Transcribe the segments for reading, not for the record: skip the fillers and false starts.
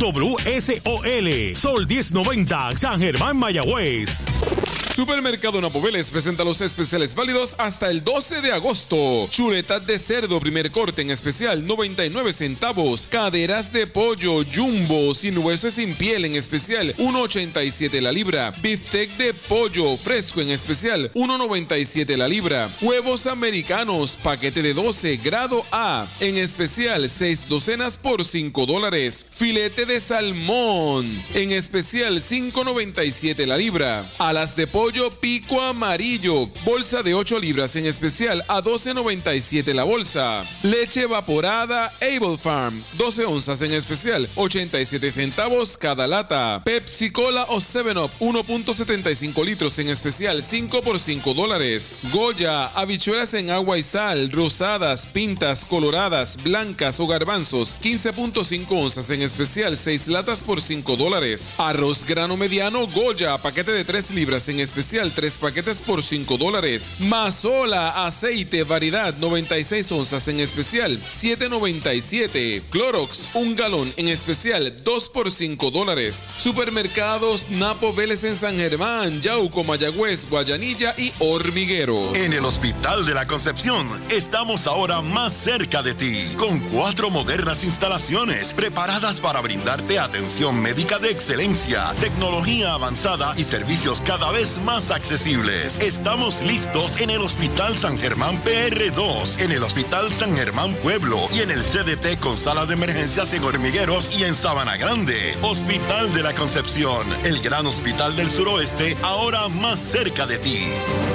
WSOL, Sol 1090, San Germán, Mayagüez. Supermercado Napo Vélez presenta los especiales válidos hasta el 12 de agosto. Chuletas de cerdo primer corte en especial 99 centavos. Caderas de pollo jumbo sin hueso y sin piel en especial 1.87 la libra. Beefsteak de pollo fresco en especial 1.97 la libra. Huevos americanos paquete de 12 grado A en especial 6 docenas por $5. Filete de salmón en especial 5.97 la libra. Alas de pollo pico amarillo, bolsa de 8 libras en especial a $12.97 la bolsa. Leche evaporada Able Farm, 12 onzas en especial, 87 centavos cada lata. Pepsi Cola o 7-Up, 1.75 litros en especial, 5 por $5. Goya, habichuelas en agua y sal, rosadas, pintas, coloradas, blancas o garbanzos, 15.5 onzas en especial, 6 latas por $5. Arroz grano mediano Goya, paquete de 3 libras en especial, 3 paquetes por $5. Mazola, aceite, variedad, 96 onzas en especial, $7.97. Clorox, 1 galón en especial, 2 por $5. Supermercados Napo Vélez en San Germán, Yauco, Mayagüez, Guayanilla y Hormiguero. En el Hospital de la Concepción estamos ahora más cerca de ti, con 4 modernas instalaciones preparadas para brindarte atención médica de excelencia, tecnología avanzada y servicios cada vez más accesibles. Estamos listos en el Hospital San Germán PR2, en el Hospital San Germán Pueblo y en el CDT con sala de emergencias en Hormigueros y en Sabana Grande. Hospital de la Concepción, el gran hospital del suroeste, ahora más cerca de ti.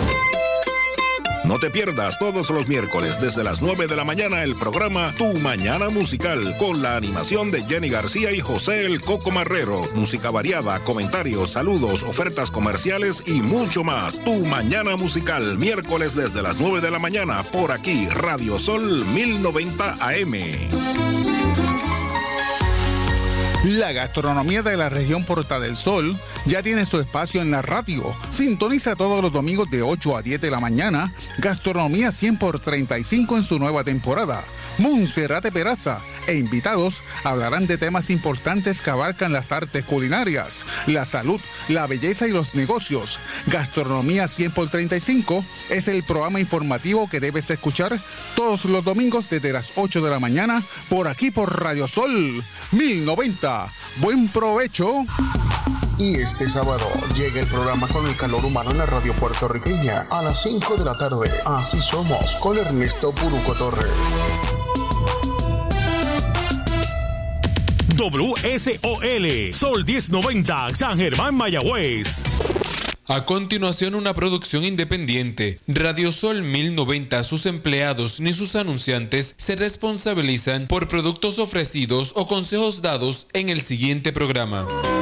No te pierdas todos los miércoles desde las 9 de la mañana el programa Tu Mañana Musical con la animación de Jenny García y José el Coco Marrero. Música variada, comentarios, saludos, ofertas comerciales y mucho más. Tu Mañana Musical, miércoles desde las 9 de la mañana por aquí, Radio Sol 1090 AM. La gastronomía de la región Puerta del Sol ya tiene su espacio en la radio. Sintoniza todos los domingos de 8 a 10 de la mañana. Gastronomía 100 por 35 en su nueva temporada. Monserrate Peraza e invitados hablarán de temas importantes que abarcan las artes culinarias, la salud, la belleza y los negocios. Gastronomía 100 por 35 es el programa informativo que debes escuchar todos los domingos desde las 8 de la mañana por aquí por Radio Sol 1090. Buen provecho. Y este sábado llega el programa con el calor humano en la radio puertorriqueña a las 5 de la tarde. Así somos, con Ernesto Puruco Torres. WSOL, Sol 1090, San Germán, Mayagüez. A continuación, una producción independiente. Radio Sol 1090, sus empleados ni sus anunciantes se responsabilizan por productos ofrecidos o consejos dados en el siguiente programa.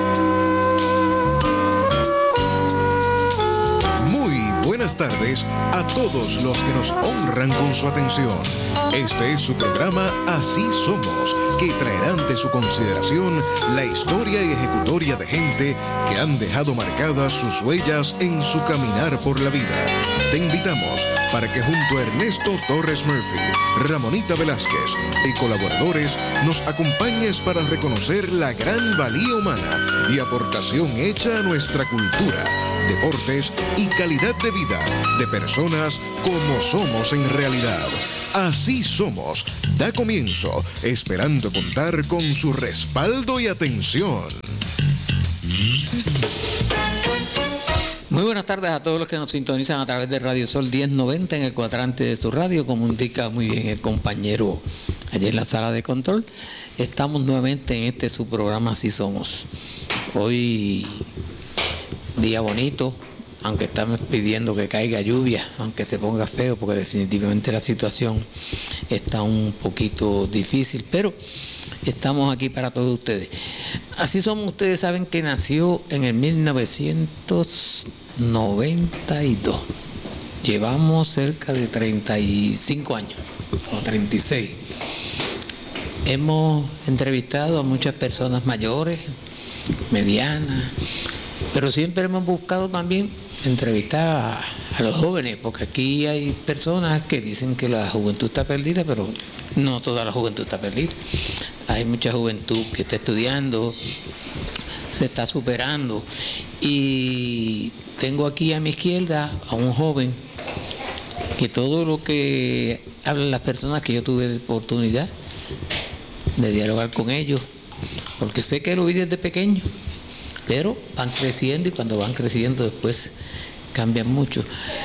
Buenas tardes a todos los que nos honran con su atención. Este es su programa Así Somos, que traerá ante su consideración la historia y ejecutoria de gente que han dejado marcadas sus huellas en su caminar por la vida. Te invitamos para que junto a Ernesto Torres Murphy, Ramonita Velázquez y colaboradores nos acompañes para reconocer la gran valía humana y aportación hecha a nuestra cultura, deportes y calidad de vida de personas como somos en realidad. Así Somos da comienzo, esperando contar con su respaldo y atención. Muy buenas tardes a todos los que nos sintonizan a través de Radio Sol 1090 en el cuadrante de su radio, como indica muy bien el compañero allí en la sala de control. Estamos nuevamente en su programa Así Somos. Hoy, día bonito, aunque estamos pidiendo que caiga lluvia, aunque se ponga feo, porque definitivamente la situación está un poquito difícil, pero estamos aquí para todos ustedes. Así Somos, ustedes saben que nació en el 1992. Llevamos cerca de 35 años, o 36. Hemos entrevistado a muchas personas mayores, medianas, pero siempre hemos buscado también entrevistar a los jóvenes, porque aquí hay personas que dicen que la juventud está perdida, pero no toda la juventud está perdida. hay mucha juventud que está estudiando, se está superando. Y tengo aquí a mi izquierda a un joven que todo lo que hablan las personas que yo tuve oportunidad de dialogar con ellos, porque sé que lo vi desde pequeño, pero van creciendo y cuando van creciendo después cambian mucho.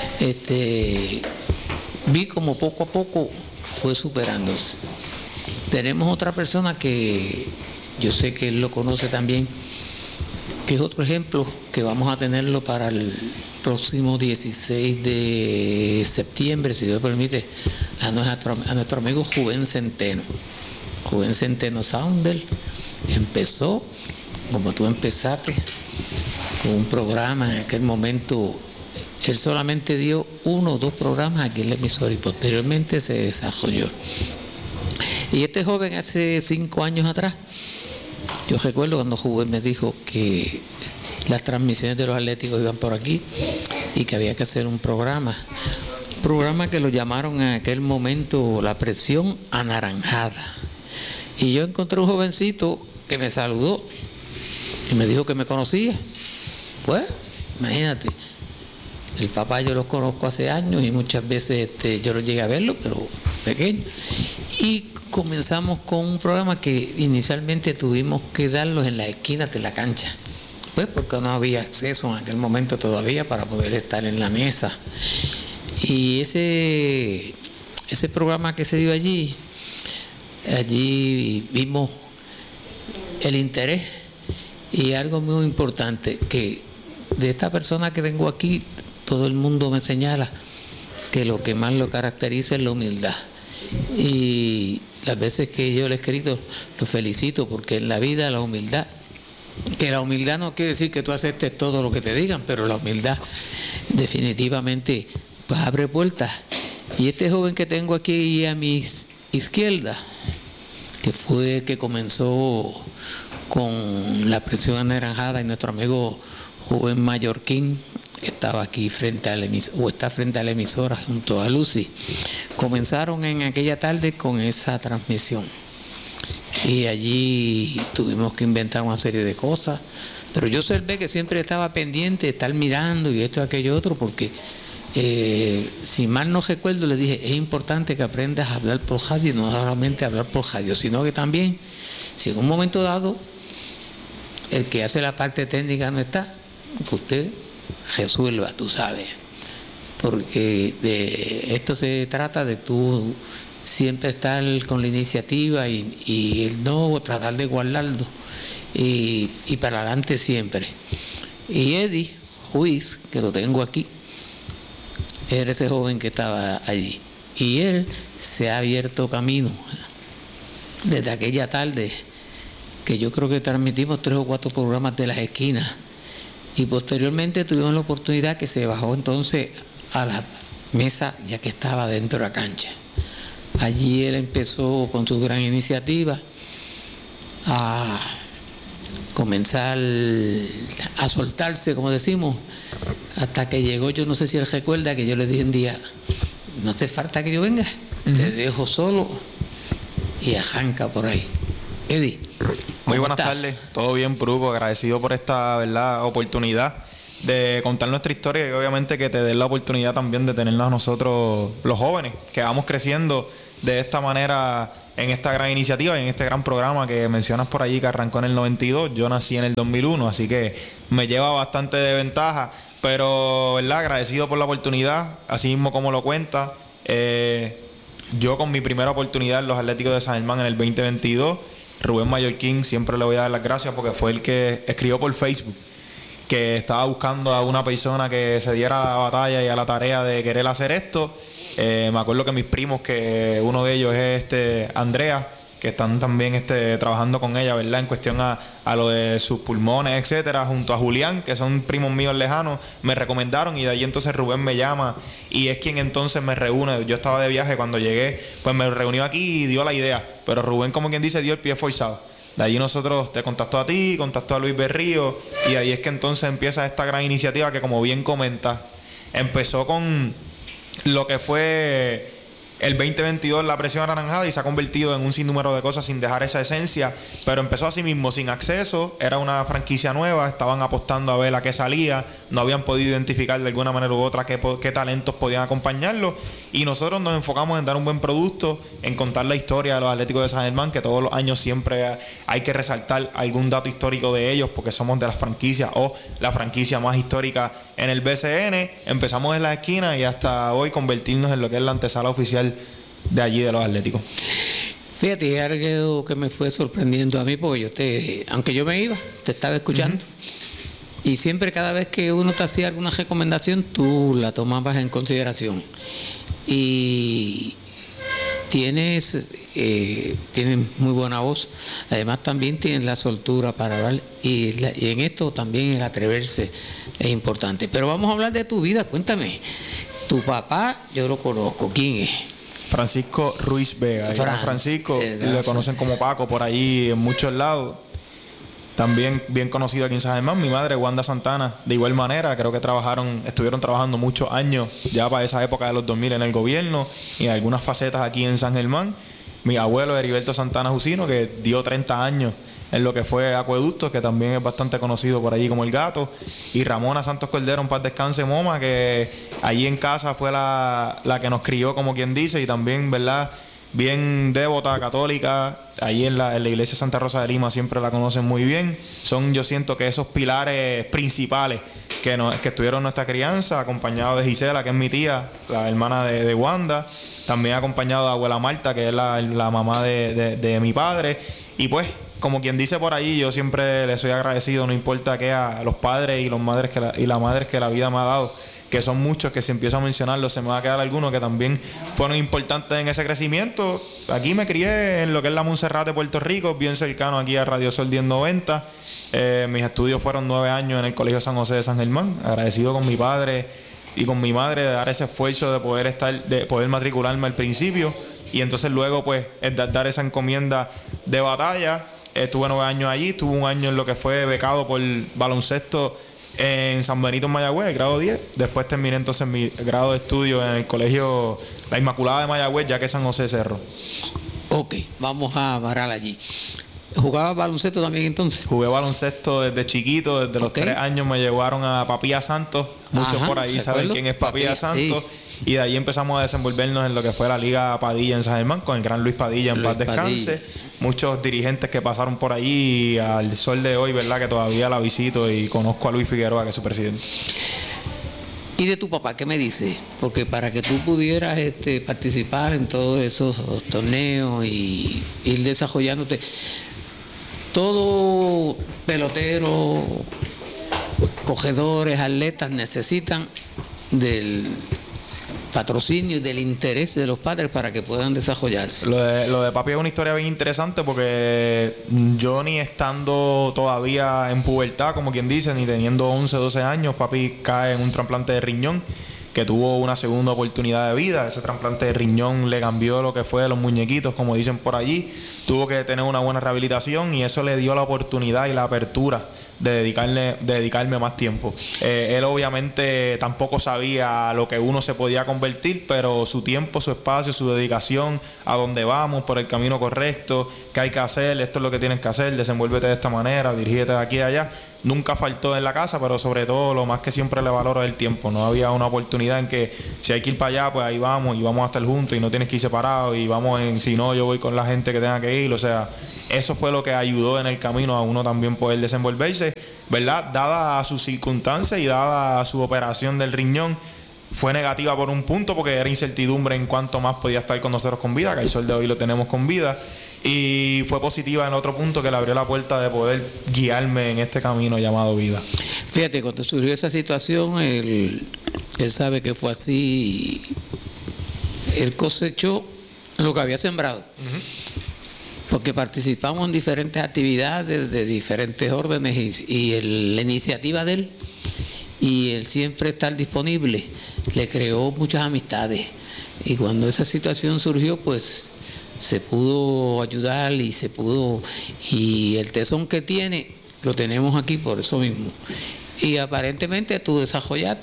Vi como poco a poco fue superándose. Tenemos otra persona que yo sé que él lo conoce también, que es otro ejemplo que vamos a tenerlo para el próximo 16 de septiembre, si Dios permite, a nuestro amigo Juven Centeno. Juven Centeno Sounder empezó, como tú empezaste, con un programa. En aquel momento él solamente dio 1 o 2 programas aquí en la emisora y posteriormente se desarrolló. Y este joven hace 5 años atrás, yo recuerdo cuando Juven me dijo que las transmisiones de los Atléticos iban por aquí y que había que hacer un programa que lo llamaron en aquel momento La Presión Anaranjada. Y yo encontré un jovencito que me saludó y me dijo que me conocía. Pues, imagínate, el papá yo lo conozco hace años y muchas veces yo lo llegué a verlo, pero pequeño. Y comenzamos con un programa que inicialmente tuvimos que darlos en las esquinas de la cancha, pues porque no había acceso en aquel momento todavía para poder estar en la mesa. Y ese programa que se dio allí vimos el interés y algo muy importante, que de esta persona que tengo aquí, todo el mundo me señala que lo que más lo caracteriza es la humildad. Y las veces que yo le he escrito, lo felicito, porque en la vida la humildad, que la humildad no quiere decir que tú aceptes todo lo que te digan, pero la humildad definitivamente pues abre puertas. Y este joven que tengo aquí a mi izquierda, que fue el que comenzó con La Presión Anaranjada, y nuestro amigo Juven Mallorquín, que estaba aquí frente a la emisora junto a Lucy, comenzaron en aquella tarde con esa transmisión. Y allí tuvimos que inventar una serie de cosas, pero yo observé que siempre estaba pendiente de estar mirando y esto y aquello otro, porque si mal no recuerdo, le dije, es importante que aprendas a hablar por radio, y no solamente hablar por radio, sino que también, si en un momento dado el que hace la parte técnica no está, que usted resuelva, tú sabes, porque de esto se trata, de tú siempre estar con la iniciativa y el no tratar de guardarlo y para adelante siempre. Y Eddie Ruiz, que lo tengo aquí, era ese joven que estaba allí, y él se ha abierto camino desde aquella tarde, que yo creo que transmitimos 3 o 4 programas de las esquinas, y posteriormente tuvimos la oportunidad que se bajó entonces a la mesa ya que estaba dentro de la cancha. Allí él empezó con su gran iniciativa a comenzar a soltarse, como decimos, hasta que llegó, yo no sé si él recuerda que yo le dije un día, no hace falta que yo venga, te dejo solo y arranca por ahí. Eddie, muy buenas tardes, todo bien, Pruco, agradecido por esta, ¿verdad?, oportunidad de contar nuestra historia, y obviamente que te den la oportunidad también de tenernos a nosotros, los jóvenes, que vamos creciendo de esta manera en esta gran iniciativa y en este gran programa que mencionas por allí, que arrancó en el 92. Yo nací en el 2001, así que me lleva bastante de ventaja, pero, ¿verdad?, agradecido por la oportunidad, así mismo como lo cuenta. Yo con mi primera oportunidad en los Atléticos de San Germán en el 2022, Rubén Mallorquín, siempre le voy a dar las gracias, porque fue el que escribió por Facebook que estaba buscando a una persona que se diera a la batalla y a la tarea de querer hacer esto. Me acuerdo que mis primos, que uno de ellos es Andrea, que están también trabajando con ella, ¿verdad?, en cuestión a lo de sus pulmones, etcétera, junto a Julián, que son primos míos lejanos, me recomendaron, y de ahí entonces Rubén me llama y es quien entonces me reúne. Yo estaba de viaje cuando llegué, pues me reunió aquí y dio la idea, pero Rubén, como quien dice, dio el pie forzado. De ahí nosotros te contactó a ti, contactó a Luis Berrío, y ahí es que entonces empieza esta gran iniciativa que, como bien comentas, empezó con lo que fue el 2022 la presión anaranjada y se ha convertido en un sinnúmero de cosas sin dejar esa esencia, pero empezó así mismo, sin acceso, era una franquicia nueva, estaban apostando a ver a qué salía, no habían podido identificar de alguna manera u otra qué talentos podían acompañarlo, y nosotros nos enfocamos en dar un buen producto, en contar la historia de los Atléticos de San Germán, que todos los años siempre hay que resaltar algún dato histórico de ellos, porque somos de las franquicias o la franquicia más histórica en el BCN. Empezamos en la esquina y hasta hoy convertirnos en lo que es la antesala oficial de allí de los Atléticos. Fíjate, algo que me fue sorprendiendo a mí, porque aunque yo me iba, te estaba escuchando. Y siempre, cada vez que uno te hacía alguna recomendación, tú la tomabas en consideración. Y tienes muy buena voz. Además, también tienes la soltura para hablar. Y en esto también el atreverse es importante. Pero vamos a hablar de tu vida. Cuéntame. Tu papá, yo lo conozco. ¿Quién es? Francisco Ruiz Vega. Francisco, le conocen como Paco por ahí en muchos lados. También bien conocido aquí en San Germán. Mi madre, Wanda Santana, de igual manera, creo que estuvieron trabajando muchos años ya para esa época de los 2000 en el gobierno y en algunas facetas aquí en San Germán. Mi abuelo, Heriberto Santana Jusino, que dio 30 años en lo que fue Acueductos, que también es bastante conocido por allí como El Gato. Y Ramona Santos Cordero, en paz descanse, Moma, que allí en casa fue la que nos crió, como quien dice, y también, ¿verdad?, bien devota, católica. Allí en la iglesia Santa Rosa de Lima siempre la conocen muy bien. Son, yo siento que esos pilares principales que estuvieron en nuestra crianza, acompañado de Gisela, que es mi tía, la hermana de Wanda, también acompañado de abuela Marta, que es la mamá de mi padre. Y pues, como quien dice por ahí, yo siempre le soy agradecido, no importa qué, a los padres y las madres que la vida me ha dado, que son muchos, que si empiezo a mencionarlos se me va a quedar algunos que también fueron importantes en ese crecimiento. Aquí me crié en lo que es la Monserrate, Puerto Rico, bien cercano aquí a Radio Sol 1090. Mis estudios fueron 9 años en el Colegio San José de San Germán. Agradecido con mi padre y con mi madre de dar ese esfuerzo de poder matricularme al principio, y entonces luego pues dar esa encomienda de batalla. Estuve 9 años allí, estuve 1 año en lo que fue becado por baloncesto en San Benito, en Mayagüez, grado 10. Después terminé entonces mi grado de estudio en el colegio La Inmaculada de Mayagüez, ya que San José Cerro. Ok, vamos a parar allí. ¿Jugabas baloncesto también entonces? Jugué baloncesto desde chiquito, desde los 3 años me llevaron a Papía Santos. Muchos por ahí saben quién es Papía Santos. Sí. Y de ahí empezamos a desenvolvernos en lo que fue la Liga Padilla en San Germán, con el gran Luis Padilla, en paz descanse. Muchos dirigentes que pasaron por allí, y al sol de hoy, ¿verdad?, que todavía la visito y conozco a Luis Figueroa, que es su presidente. ¿Y de tu papá qué me dices? Porque para que tú pudieras participar en todos esos torneos y ir desarrollándote, todo pelotero, cogedores, atletas necesitan del patrocinio y del interés de los padres para que puedan desarrollarse. Lo de papi es una historia bien interesante, porque yo, ni estando todavía en pubertad, como quien dice, ni teniendo 11, 12 años, papi cae en un trasplante de riñón, que tuvo una segunda oportunidad de vida. Ese trasplante de riñón le cambió lo que fue de los muñequitos, como dicen por allí. Tuvo que tener una buena rehabilitación, y eso le dio la oportunidad y la apertura de dedicarme más tiempo. Él obviamente tampoco sabía lo que uno se podía convertir, pero su tiempo, su espacio, su dedicación, a dónde vamos, por el camino correcto, qué hay que hacer, esto es lo que tienes que hacer, desenvuélvete de esta manera, dirígete de aquí a allá, nunca faltó en la casa. Pero sobre todo, lo más que siempre le valoro es el tiempo. No había una oportunidad en que si hay que ir para allá, pues ahí vamos, y vamos a estar juntos, y no tienes que ir separado, y vamos si no, yo voy con la gente que tenga que ir. O sea, eso fue lo que ayudó en el camino a uno también poder desenvolverse, ¿verdad? Dada a sus circunstancias y dada a su operación del riñón, fue negativa por un punto, porque era incertidumbre en cuánto más podía estar con nosotros con vida, que al sol de hoy lo tenemos con vida. Y fue positiva en otro punto, que le abrió la puerta de poder guiarme en este camino llamado vida. Fíjate, cuando surgió esa situación, él sabe que fue así. Él cosechó lo que había sembrado. Porque participamos en diferentes actividades de diferentes órdenes, y la iniciativa de él y el siempre estar disponible le creó muchas amistades. Y cuando esa situación surgió, pues se pudo ayudar y el tesón que tiene lo tenemos aquí por eso mismo. Y aparentemente tú desarrollaste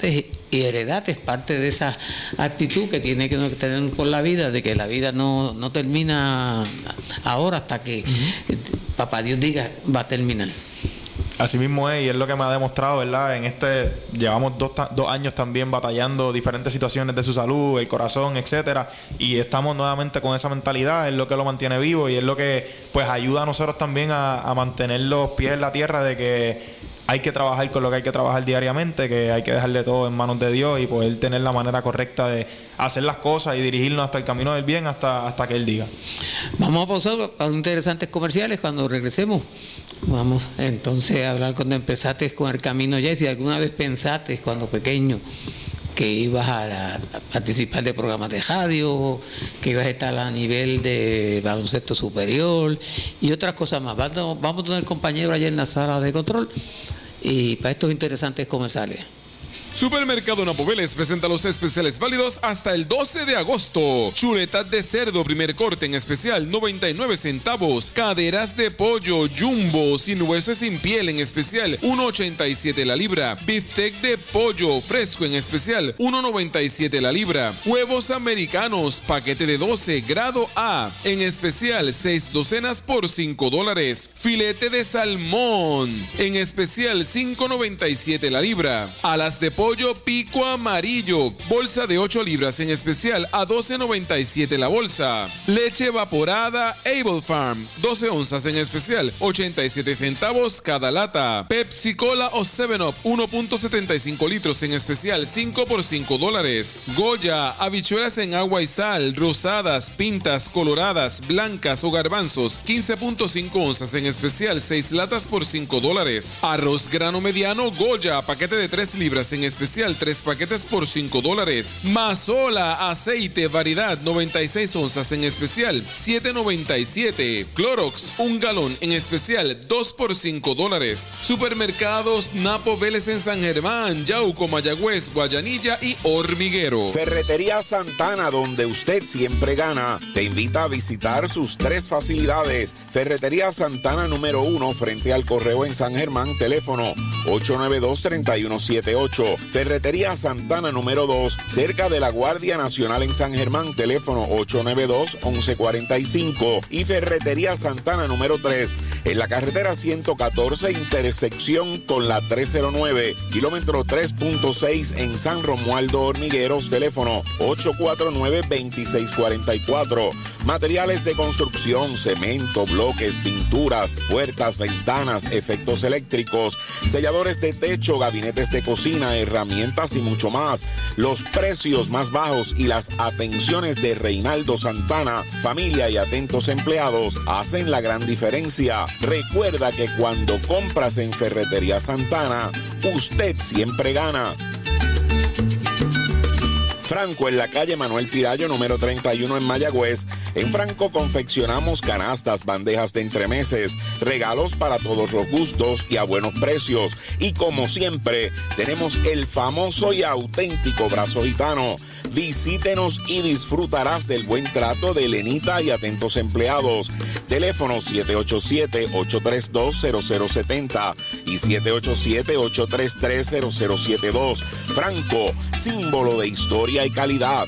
y heredad, es parte de esa actitud que tiene que tener por la vida, de que la vida no termina ahora hasta que papá Dios diga va a terminar. Así mismo es, y es lo que me ha demostrado, ¿verdad? Llevamos dos años también batallando diferentes situaciones de su salud, el corazón, etcétera, y estamos nuevamente con esa mentalidad, es lo que lo mantiene vivo y es lo que pues ayuda a nosotros también a mantener los pies en la tierra, de que hay que trabajar con lo que hay que trabajar diariamente, que hay que dejarle todo en manos de Dios y poder tener la manera correcta de hacer las cosas y dirigirnos hasta el camino del bien hasta que Él diga. Vamos a pausar para interesantes comerciales. Cuando regresemos vamos entonces a hablar cuando empezaste con el camino ya, y si alguna vez pensaste cuando pequeño que ibas a participar de programas de radio, que ibas a estar a nivel de baloncesto superior y otras cosas más. Vamos a tener compañeros allá en la sala de control y para estos interesantes comerciales. Supermercado Napoveles presenta los especiales válidos hasta el 12 de agosto. Chuletas de cerdo primer corte en especial 99 centavos. Caderas de pollo jumbo sin hueso y sin piel en especial 1.87 la libra. Biftec de pollo fresco en especial 1.97 la libra. Huevos americanos paquete de 12 grado A en especial 6 docenas por $5. Filete de salmón en especial 5.97 la libra. Alas de pollo pico amarillo, bolsa de 8 libras en especial a $12.97 la bolsa. Leche evaporada Able Farm, 12 onzas en especial, 87 centavos cada lata. Pepsi Cola o 7-Up, 1.75 litros en especial, 5 por $5. Goya, habichuelas en agua y sal, rosadas, pintas, coloradas, blancas o garbanzos, 15.5 onzas en especial, 6 latas por $5. Arroz grano mediano Goya, paquete de 3 libras en especial, 3 paquetes por $5. Mazola, aceite, variedad, 96 onzas en especial, $7.97. Clorox, 1 galón en especial, 2 por $5. Supermercados Napo Vélez en San Germán, Yauco, Mayagüez, Guayanilla y Hormiguero. Ferretería Santana, donde usted siempre gana, te invita a visitar sus 3 facilidades. Ferretería Santana número 1 frente al Correo en San Germán, teléfono 892-3178. Ferretería Santana número 2, cerca de la Guardia Nacional en San Germán, teléfono 892-1145. Y Ferretería Santana número 3, en la carretera 114, intersección con la 309, kilómetro 3.6 en San Romualdo, Hormigueros, teléfono 849-2644. Materiales de construcción, cemento, bloques, pinturas, puertas, ventanas, efectos eléctricos, selladores de techo, gabinetes de cocina, herramientas y mucho más. Los precios más bajos y las atenciones de Reinaldo Santana, familia y atentos empleados hacen la gran diferencia. Recuerda que cuando compras en Ferretería Santana, usted siempre gana. Franco, en la calle Manuel Tirayo, número 31 en Mayagüez. En Franco confeccionamos canastas, bandejas de entremeses, regalos para todos los gustos y a buenos precios. Y como siempre, tenemos el famoso y auténtico brazo gitano. Visítenos y disfrutarás del buen trato de Elenita y atentos empleados. Teléfono 787-832-0070 y 787-833-0072. Franco, símbolo de historia y calidad.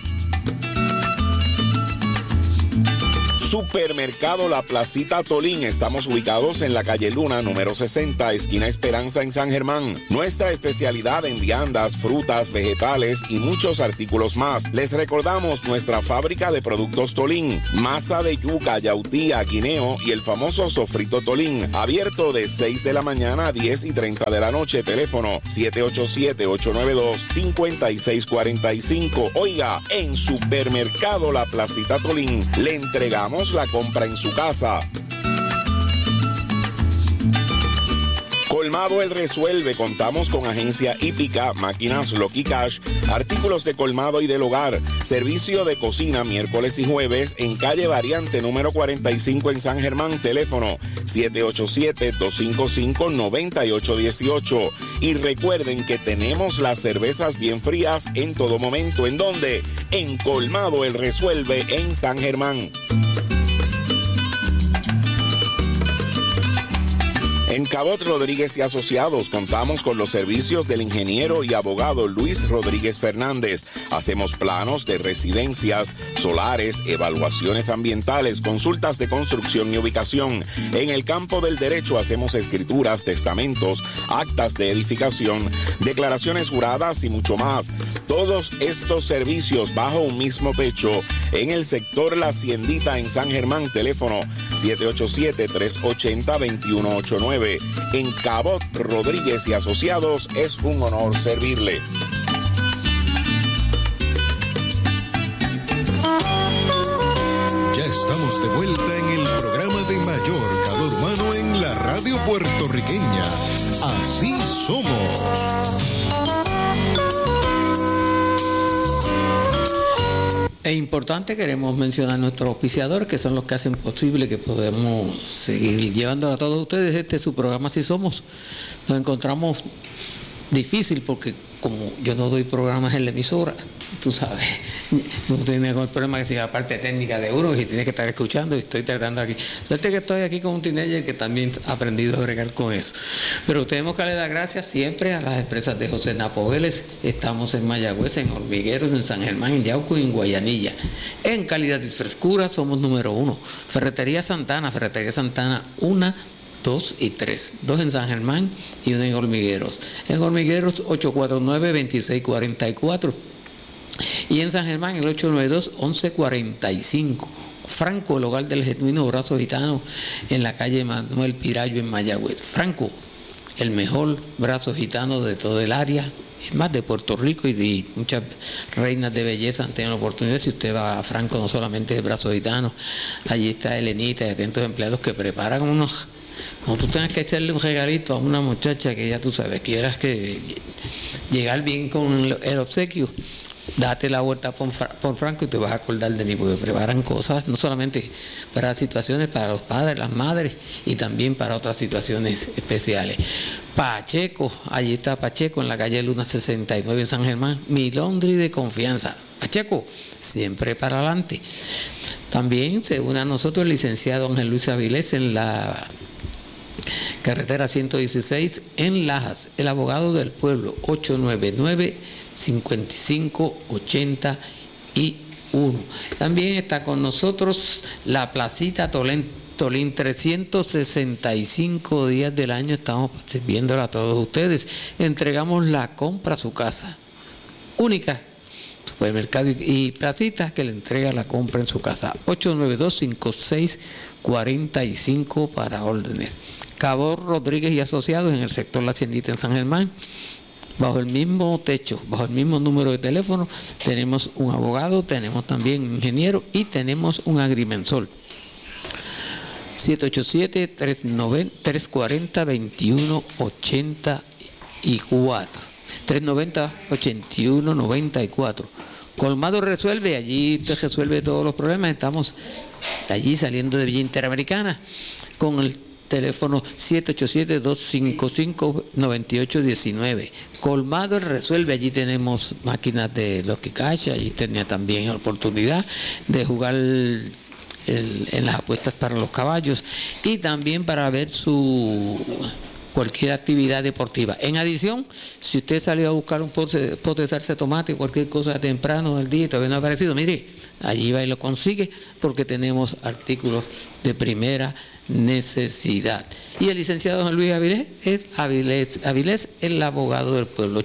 Supermercado La Placita Tolín. Estamos ubicados en la calle Luna, número 60, esquina Esperanza en San Germán. Nuestra especialidad en viandas, frutas, vegetales y muchos artículos más. Les recordamos nuestra fábrica de productos Tolín, masa de yuca, yautía, guineo y el famoso sofrito Tolín. Abierto de 6 de la mañana a 10:30 de la noche. Teléfono 787-892-5645. Oiga, en Supermercado La Placita Tolín le entregamos la compra en su casa. Colmado El Resuelve. Contamos con agencia hípica, máquinas Lucky Cash, artículos de colmado y del hogar, servicio de cocina miércoles y jueves en calle Variante número 45 en San Germán. Teléfono 787-255-9818. Y recuerden que tenemos las cervezas bien frías en todo momento. ¿En dónde? En Colmado El Resuelve en San Germán. En Cabot Rodríguez y Asociados contamos con los servicios del ingeniero y abogado Luis Rodríguez Fernández. Hacemos planos de residencias, solares, evaluaciones ambientales, consultas de construcción y ubicación. En el campo del derecho hacemos escrituras, testamentos, actas de edificación, declaraciones juradas y mucho más. Todos estos servicios bajo un mismo techo en el sector La Haciendita en San Germán. Teléfono 787-380-2189. En Cabot Rodríguez y Asociados es un honor servirle. Ya estamos de vuelta en el programa de mayor calor humano en la radio puertorriqueña. Así somos. Es importante, queremos mencionar a nuestros auspiciadores, que son los que hacen posible que podamos seguir llevando a todos ustedes su programa Así Somos. Nos encontramos difícil porque como yo no doy programas en la emisora, tú sabes, no tiene el problema que siga la parte técnica de uno y tiene que estar escuchando y estoy tratando aquí. Suerte que estoy aquí con un teenager que también ha aprendido a bregar con eso. Pero tenemos que darle las gracias siempre a las empresas de José Napo Vélez. Estamos en Mayagüez, en Hormigueros, en San Germán, en Yauco y en Guayanilla. En calidad y frescura somos número 1. Ferretería Santana 1, 2 y 3. 2 en San Germán y 1 en Hormigueros. En Hormigueros 849-2644. Y en San Germán el 892-1145. Franco, el hogar del genuino brazo gitano, en la calle Manuel Pirayo en Mayagüez. Franco, el mejor brazo gitano de todo el área, es más de Puerto Rico, y muchas reinas de belleza han tenido la oportunidad. Si usted va a Franco, no solamente es brazo gitano, allí está Elenita y atentos empleados que preparan unos. Cuando tú tengas que echarle un regalito a una muchacha que ya tú sabes, quieras que llegar bien con el obsequio, date la vuelta por Franco y te vas a acordar de mí, porque preparan cosas no solamente para situaciones para los padres, las madres, y también para otras situaciones especiales. Pacheco, allí está Pacheco en la calle Luna 69 en San Germán, mi Londres de confianza. Pacheco, siempre para adelante. También se une a nosotros el licenciado Ángel Luis Avilés en la carretera 116 en Lajas, el abogado del pueblo, 899-5581. También está con nosotros la Placita Tolín, 365 días del año estamos sirviéndola a todos ustedes. Entregamos la compra a su casa, única supermercado y Placita que le entrega la compra en su casa. 892-5645 para órdenes. Cabo Rodríguez y Asociados en el sector La Haciendita en San Germán, bajo el mismo techo, bajo el mismo número de teléfono, tenemos un abogado, tenemos también un ingeniero y tenemos un agrimensor. 787-340-2184. 390-8194. Colmado resuelve, allí te resuelve todos los problemas. Estamos allí saliendo de Villa Interamericana con el teléfono 787-255-9819. Colmado resuelve, allí tenemos máquinas de los que cacha, allí tenía también la oportunidad de jugar en las apuestas para los caballos y también para ver cualquier actividad deportiva. En adición, si usted salió a buscar un pote de salsa de tomate, cualquier cosa temprano del día y todavía no ha aparecido, mire, allí va y lo consigue porque tenemos artículos de primera necesidad. Y el licenciado Juan Luis Avilés, el abogado del pueblo,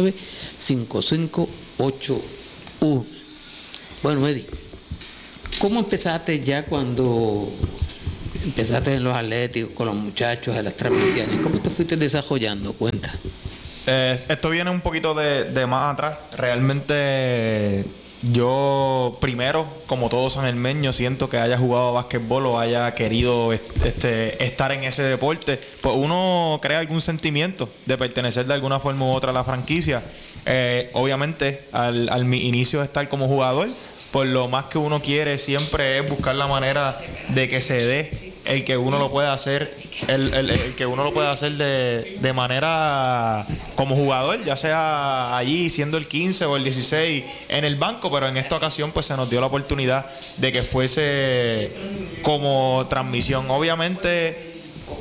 899-5581. Bueno, Eddie, ¿cómo empezaste ya cuando empezaste en los atléticos, con los muchachos, en las transmisiones? ¿Cómo te fuiste desarrollando? Cuenta. Esto viene un poquito de más atrás. Realmente yo primero, como todo sangermeño, siento que haya jugado básquetbol o haya querido estar en ese deporte, pues uno crea algún sentimiento de pertenecer de alguna forma u otra a la franquicia. Obviamente al mi inicio de estar como jugador, pues lo más que uno quiere siempre es buscar la manera de que se dé el que uno lo pueda hacer, el que uno lo pueda hacer de manera como jugador, ya sea allí siendo el 15 o el 16 en el banco, pero en esta ocasión pues se nos dio la oportunidad de que fuese como transmisión. Obviamente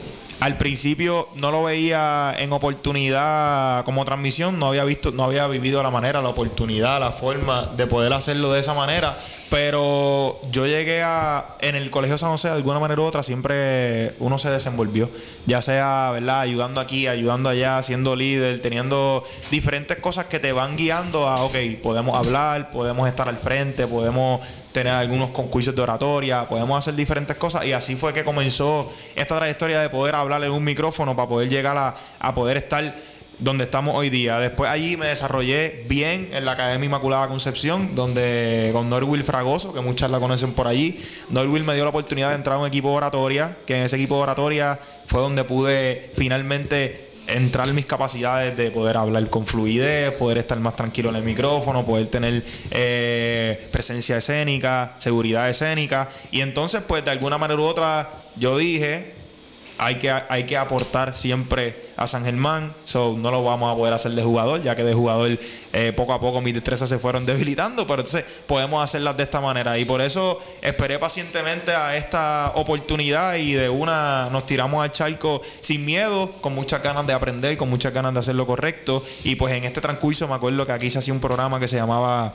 al principio no lo veía en oportunidad como transmisión, no había vivido la oportunidad, la forma de poder hacerlo de esa manera, pero yo llegué en el Colegio San José, de alguna manera u otra, siempre uno se desenvolvió, ya sea, ¿verdad?, ayudando aquí, ayudando allá, siendo líder, teniendo diferentes cosas que te van guiando a, ok, podemos hablar, podemos estar al frente, podemos tener algunos concursos de oratoria, podemos hacer diferentes cosas, y así fue que comenzó esta trayectoria de poder hablar en un micrófono para poder llegar a poder estar donde estamos hoy día. Después allí me desarrollé bien en la Academia Inmaculada Concepción, donde con Norwil Fragoso, que muchas la conocen por allí. Norwil me dio la oportunidad de entrar a un equipo de oratoria, que en ese equipo de oratoria fue donde pude finalmente entrar mis capacidades de poder hablar con fluidez, poder estar más tranquilo en el micrófono, poder tener presencia escénica, seguridad escénica. Y entonces, pues de alguna manera u otra, yo dije, hay que aportar siempre a San Germán, no lo vamos a poder hacer de jugador, ya que de jugador poco a poco mis destrezas se fueron debilitando, pero entonces podemos hacerlas de esta manera, y por eso esperé pacientemente a esta oportunidad, y de una nos tiramos al charco sin miedo, con muchas ganas de aprender, con muchas ganas de hacer lo correcto. Y pues en este transcurso me acuerdo que aquí se hacía un programa que se llamaba,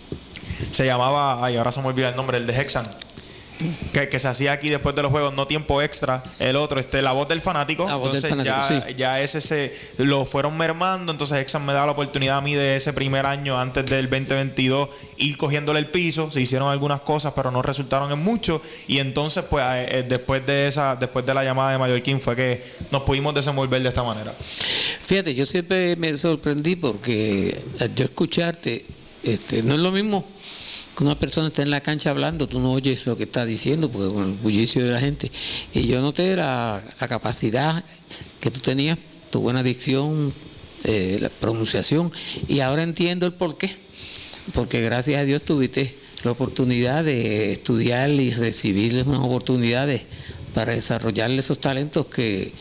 ahora se me olvida el nombre, el de Hexan, que se hacía aquí después de los juegos, no tiempo extra, el otro, La Voz del Fanático. Entonces ya ese lo fueron mermando. Entonces Exxon me da la oportunidad a mí de ese primer año, antes del 2022, ir cogiéndole el piso. Se hicieron algunas cosas, pero no resultaron en mucho, y entonces pues después de la llamada de Mallorquín fue que nos pudimos desenvolver de esta manera. Fíjate, yo siempre me sorprendí porque yo escucharte, no es lo mismo que una persona está en la cancha hablando, tú no oyes lo que está diciendo porque con el bullicio de la gente. Y yo noté la capacidad que tú tenías, tu buena dicción, la pronunciación, y ahora entiendo el porqué. Porque gracias a Dios tuviste la oportunidad de estudiar y recibir unas oportunidades para desarrollar esos talentos que...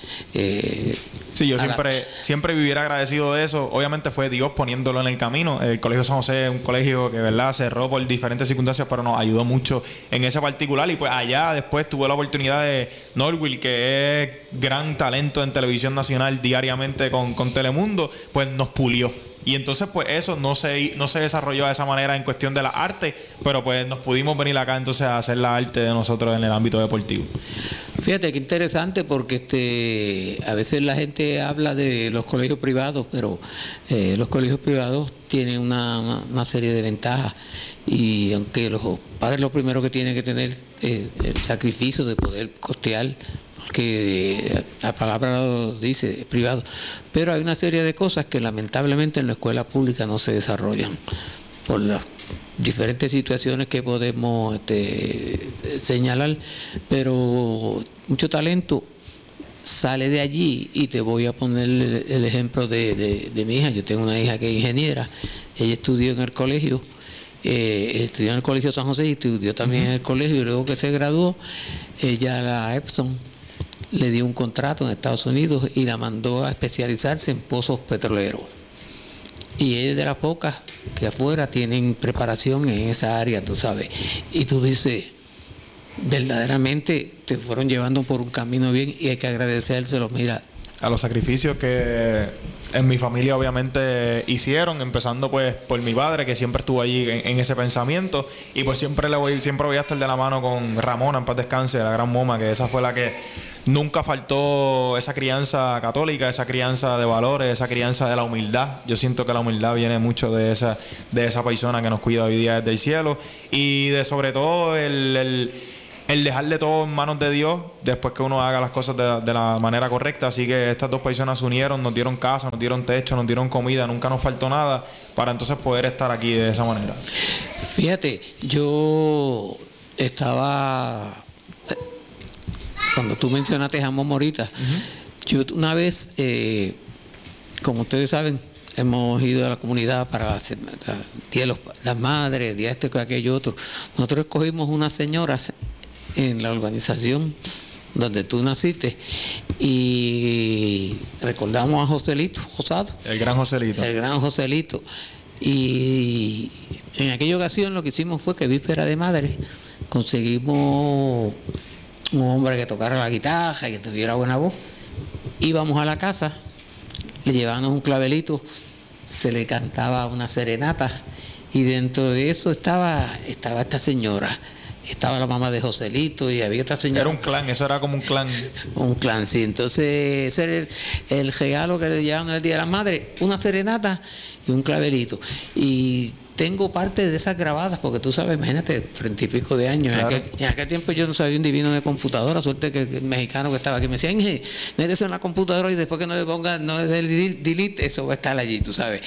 Sí, yo siempre viviera agradecido de eso. Obviamente fue Dios poniéndolo en el camino. El Colegio San José es un colegio que, ¿verdad?, cerró por diferentes circunstancias, pero nos ayudó mucho en ese particular. Y pues allá después tuve la oportunidad de Norwil, que es gran talento en televisión nacional diariamente con Telemundo, pues nos pulió. Y entonces pues eso no se desarrolló de esa manera en cuestión de la arte, pero pues nos pudimos venir acá entonces a hacer la arte de nosotros en el ámbito deportivo. Fíjate qué interesante, porque a veces la gente habla de los colegios privados, pero los colegios privados tienen una serie de ventajas, y aunque los padres lo primero que tienen que tener el sacrificio de poder costear, porque la palabra lo dice, es privado, pero hay una serie de cosas que lamentablemente en la escuela pública no se desarrollan por las diferentes situaciones que podemos señalar, pero mucho talento sale de allí. Y te voy a poner el ejemplo de mi hija. Yo tengo una hija que es ingeniera, ella estudió en el colegio, estudió en el Colegio San José y estudió también en el colegio, y luego que se graduó, ella, la Epson, le dio un contrato en Estados Unidos y la mandó a especializarse en pozos petroleros. Y ella es de las pocas que afuera tienen preparación en esa área, tú sabes. Y tú dices, verdaderamente te fueron llevando por un camino bien, y hay que agradecérselo. Mira, a los sacrificios que en mi familia obviamente hicieron, empezando pues por mi padre, que siempre estuvo allí en ese pensamiento, y pues siempre voy a estar de la mano con Ramona, en paz descanse, la gran Moma, que esa fue la que nunca faltó, esa crianza católica, esa crianza de valores, esa crianza de la humildad. Yo siento que la humildad viene mucho de esa persona que nos cuida hoy día desde el cielo, y de sobre todo el dejarle todo en manos de Dios después que uno haga las cosas de la manera correcta. Así que estas dos personas se unieron, nos dieron casa, nos dieron techo, nos dieron comida, nunca nos faltó nada, para entonces poder estar aquí de esa manera. Fíjate, yo estaba... Cuando tú mencionaste Jamón Morita, yo una vez, como ustedes saben, hemos ido a la comunidad para Día de las Madres, día aquello otro. Nosotros escogimos unas señoras en la urbanización donde tú naciste, y recordamos a Joselito Josado. El gran Joselito. El gran Joselito. Y en aquella ocasión lo que hicimos fue que víspera de madre conseguimos un hombre que tocara la guitarra y que tuviera buena voz, íbamos a la casa, le llevábamos un clavelito, se le cantaba una serenata y dentro de eso estaba esta señora. Estaba la mamá de Joselito y había otra señora. Era un clan, eso era como un clan. Un clan, sí. Entonces, ese era el regalo que le llevaban el Día de la Madre, una serenata y un clavelito. Y tengo parte de esas grabadas, porque tú sabes, imagínate, 30 y pico de años. Claro. En aquel tiempo yo no sabía un divino de computadora, suerte que el mexicano que estaba aquí me decía, métese en la computadora y después que no le ponga, no le dé el delete, eso va a estar allí, tú sabes.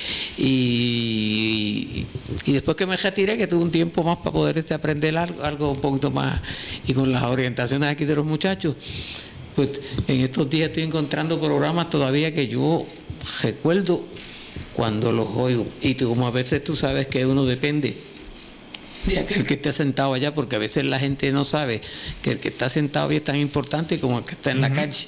Y después que me retiré, que tuve un tiempo más para poder aprender algo un poquito más, y con las orientaciones aquí de los muchachos, pues en estos días estoy encontrando programas todavía que yo recuerdo cuando los oigo, y como a veces tú sabes que uno depende de aquel que esté sentado allá, porque a veces la gente no sabe que el que está sentado ahí es tan importante como el que está en la calle.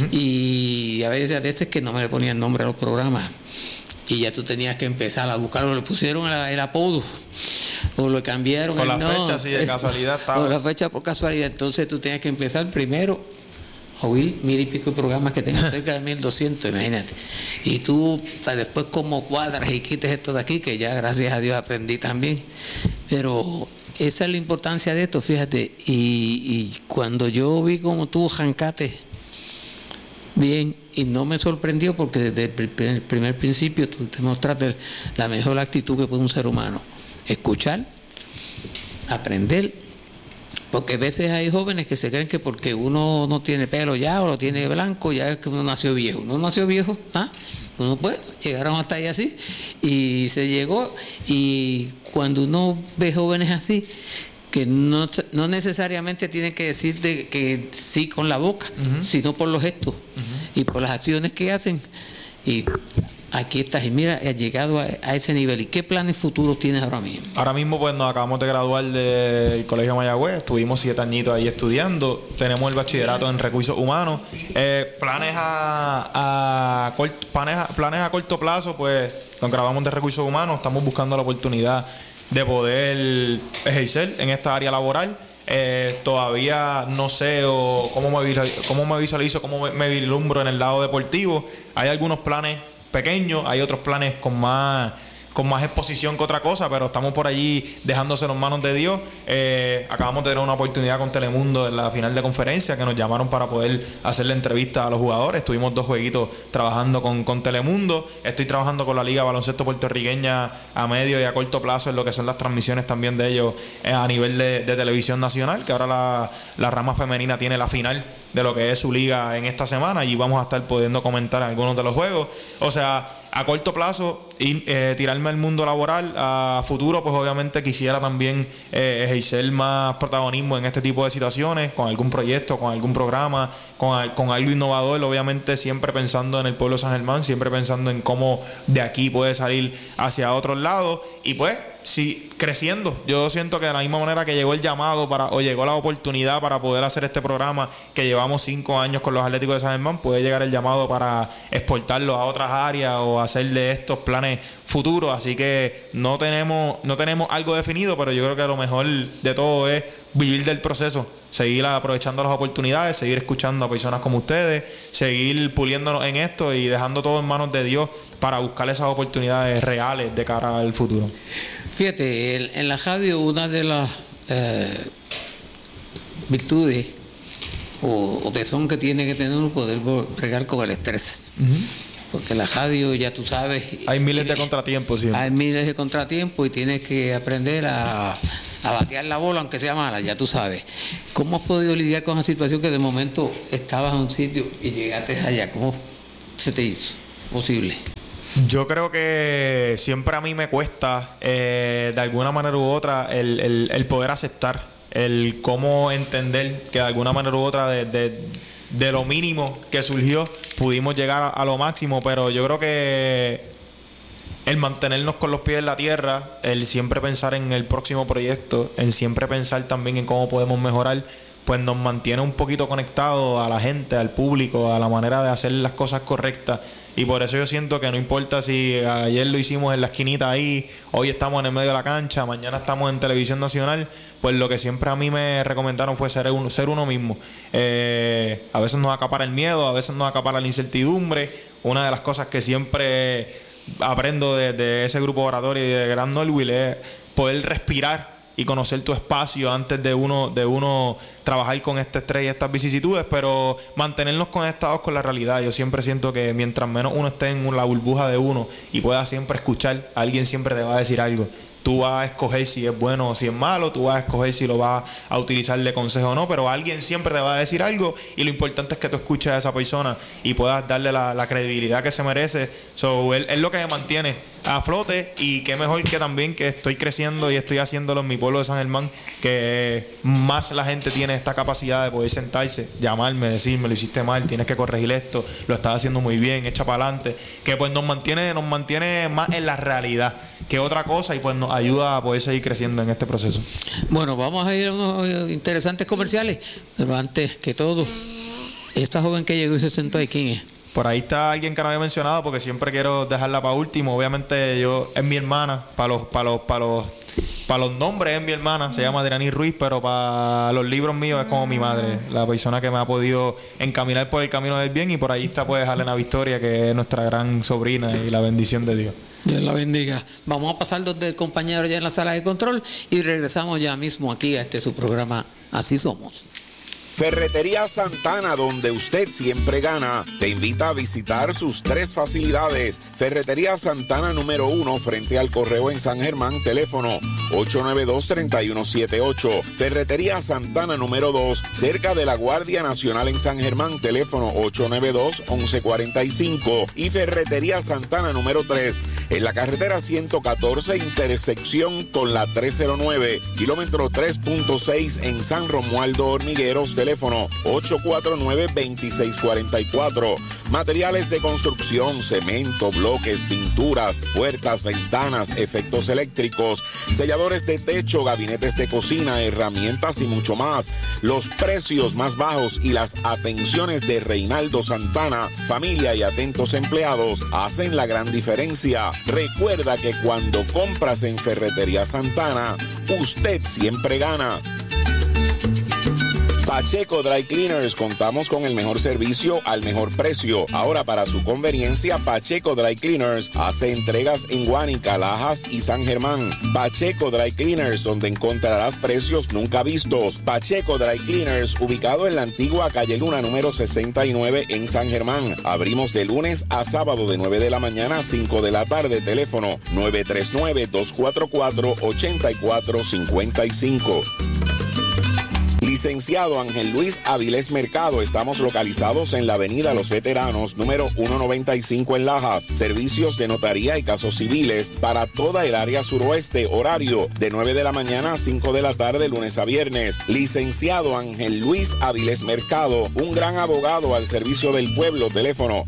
Y a veces que no me le ponían nombre a los programas y ya tú tenías que empezar a buscarlo, le pusieron el apodo o lo cambiaron con la fecha, sí, de casualidad estaba. Con la fecha por casualidad, entonces tú tenías que empezar primero a oír 1000 y pico de programas que tengo, cerca de 1200, imagínate. Y tú después como cuadras y quites esto de aquí, que ya gracias a Dios aprendí también. Pero esa es la importancia de esto, fíjate. Y cuando yo vi como tú jancaste bien, y no me sorprendió porque desde el primer principio tú te mostraste la mejor actitud que puede un ser humano: escuchar, aprender. Porque a veces hay jóvenes que se creen que porque uno no tiene pelo ya o lo tiene blanco, ya es que uno nació viejo. Uno nació viejo, uno pues llegaron hasta ahí así y se llegó. Y cuando uno ve jóvenes así, que no necesariamente tienen que decir que sí con la boca, sino por los gestos y por las acciones que hacen. Y aquí estás, y mira, has llegado a ese nivel. ¿Y qué planes futuros tienes ahora mismo? Ahora mismo pues nos acabamos de graduar del Colegio Mayagüez, estuvimos 7 añitos ahí estudiando, tenemos el bachillerato en recursos humanos. Planes a corto plazo, pues nos graduamos de recursos humanos, estamos buscando la oportunidad de poder ejercer en esta área laboral. Todavía no sé cómo me visualizo, cómo me vislumbro en el lado deportivo. Hay algunos planes pequeños, hay otros planes con más exposición que otra cosa, pero estamos por allí dejándoselo en manos de Dios. Acabamos de tener una oportunidad con Telemundo en la final de conferencia, que nos llamaron para poder hacerle entrevista a los jugadores. Tuvimos 2 jueguitos trabajando con Telemundo. Estoy trabajando con la Liga Baloncesto Puertorriqueña a medio y a corto plazo en lo que son las transmisiones también de ellos a nivel de televisión nacional, que ahora la rama femenina tiene la final de lo que es su liga en esta semana y vamos a estar pudiendo comentar algunos de los juegos. O sea, a corto plazo tirarme al mundo laboral. A futuro pues obviamente quisiera también ejercer más protagonismo en este tipo de situaciones, con algún proyecto, con algún programa, con algo innovador, obviamente siempre pensando en el pueblo de San Germán, siempre pensando en cómo de aquí puede salir hacia otros lados. Y pues sí, creciendo. Yo siento que de la misma manera que llegó el llamado o llegó la oportunidad para poder hacer este programa que llevamos 5 años con los Atléticos de San Germán, puede llegar el llamado para exportarlo a otras áreas o hacer de estos planes futuros. Así que no tenemos algo definido, pero yo creo que lo mejor de todo es vivir del proceso, seguir aprovechando las oportunidades, seguir escuchando a personas como ustedes, seguir puliéndonos en esto y dejando todo en manos de Dios para buscar esas oportunidades reales de cara al futuro. Fíjate, en la radio una de las virtudes o tesón que tiene que tener uno poder bregar con el estrés. Porque la radio, ya tú sabes, hay miles de contratiempos siempre. Hay miles de contratiempos y tienes que aprender a batear la bola aunque sea mala, ya tú sabes. ¿Cómo has podido lidiar con esa situación que de momento estabas en un sitio y llegaste allá? ¿Cómo se te hizo posible? Yo creo que siempre a mí me cuesta de alguna manera u otra el poder aceptar, el cómo entender que de alguna manera u otra de lo mínimo que surgió pudimos llegar a lo máximo. Pero yo creo que el mantenernos con los pies en la tierra, el siempre pensar en el próximo proyecto, el siempre pensar también en cómo podemos mejorar, pues nos mantiene un poquito conectados a la gente, al público, a la manera de hacer las cosas correctas. Y por eso yo siento que no importa si ayer lo hicimos en la esquinita ahí, hoy estamos en el medio de la cancha, mañana estamos en televisión nacional, pues lo que siempre a mí me recomendaron fue ser uno mismo. A veces nos acapara el miedo, a veces nos acapara la incertidumbre. Una de las cosas que siempre aprendo de ese grupo oratorio y de Gran Norwil es poder respirar y conocer tu espacio antes de uno trabajar con este estrés y estas vicisitudes, pero mantenernos conectados con la realidad. Yo siempre siento que mientras menos uno esté en la burbuja de uno y pueda siempre escuchar, alguien siempre te va a decir algo. Tú vas a escoger si es bueno o si es malo, tú vas a escoger si lo vas a utilizar de consejo o no, pero alguien siempre te va a decir algo, y lo importante es que tú escuches a esa persona y puedas darle la credibilidad que se merece. Es lo que me mantiene a flote, y qué mejor que también que estoy creciendo y estoy haciéndolo en mi pueblo de San Germán, que más la gente tiene esta capacidad de poder sentarse, llamarme, decirme lo hiciste mal, tienes que corregir esto, lo estás haciendo muy bien, echa para adelante, que pues nos mantiene más en la realidad que otra cosa, y pues nos ayuda a poder seguir creciendo en este proceso. Bueno, vamos a ir a unos interesantes comerciales, pero antes que todo, esta joven que llegó y se sentó ahí, ¿quién es? Por ahí está alguien que no había mencionado, porque siempre quiero dejarla para último. Obviamente es mi hermana, para los nombres es mi hermana, se llama Adriani Ruiz, pero para los libros míos es como mi madre, la persona que me ha podido encaminar por el camino del bien. Y por ahí está pues Elena Victoria, que es nuestra gran sobrina, y la bendición de Dios. Dios la bendiga. Vamos a pasar donde el compañero ya en la sala de control y regresamos ya mismo aquí a su programa Así Somos. Ferretería Santana, donde usted siempre gana, te invita a visitar sus 3 facilidades. Ferretería Santana número 1, frente al Correo en San Germán, teléfono 892-3178. Ferretería Santana número 2, cerca de la Guardia Nacional en San Germán, teléfono 892-1145. Y Ferretería Santana número 3, en la carretera 114, intersección con la 309, kilómetro 3.6 en San Romualdo Hormigueros, teléfono 849-2644. Materiales de construcción, cemento, bloques, pinturas, puertas, ventanas, efectos eléctricos, selladores de techo, gabinetes de cocina, herramientas y mucho más. Los precios más bajos y las atenciones de Reinaldo Santana, familia y atentos empleados hacen la gran diferencia. Recuerda que cuando compras en Ferretería Santana, usted siempre gana. Pacheco Dry Cleaners, contamos con el mejor servicio al mejor precio. Ahora, para su conveniencia, Pacheco Dry Cleaners hace entregas en Guánica, Lajas y San Germán. Pacheco Dry Cleaners, donde encontrarás precios nunca vistos. Pacheco Dry Cleaners, ubicado en la antigua calle Luna número 69 en San Germán. Abrimos de lunes a sábado de 9 de la mañana a 5 de la tarde. Teléfono 939-244-8455. Licenciado Ángel Luis Avilés Mercado, estamos localizados en la avenida Los Veteranos, número 195 en Lajas. Servicios de notaría y casos civiles para toda el área suroeste. Horario de 9 de la mañana a 5 de la tarde, lunes a viernes. Licenciado Ángel Luis Avilés Mercado, un gran abogado al servicio del pueblo. Teléfono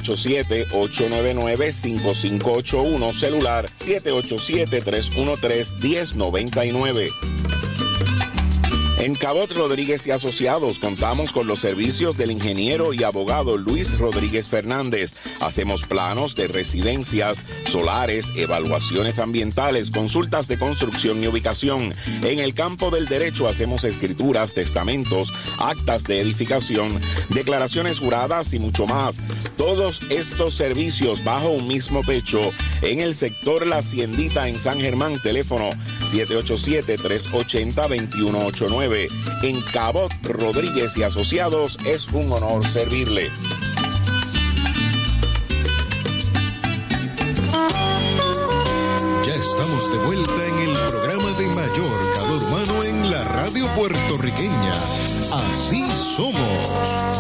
787-899-5581, celular 787-313-1099. En Cabot Rodríguez y Asociados contamos con los servicios del ingeniero y abogado Luis Rodríguez Fernández. Hacemos planos de residencias, solares, evaluaciones ambientales, consultas de construcción y ubicación. En el campo del derecho hacemos escrituras, testamentos, actas de edificación, declaraciones juradas y mucho más. Todos estos servicios bajo un mismo techo en el sector La Haciendita en San Germán. Teléfono 787-380-2189. En Cabot Rodríguez y Asociados es un honor servirle. Ya estamos de vuelta en el programa de mayor calor humano en la radio puertorriqueña. Así somos.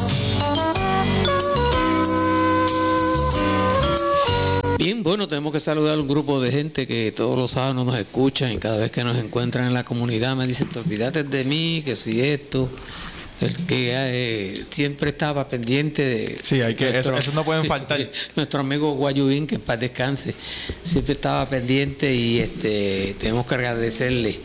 Bien, bueno, tenemos que saludar a un grupo de gente que todos los sábados nos escuchan, y cada vez que nos encuentran en la comunidad me dicen: te olvidaste de mí, que si esto. El que siempre estaba pendiente de... Sí, hay que eso no pueden faltar. Nuestro amigo Guayubín, que en paz descanse, siempre estaba pendiente, y tenemos que agradecerle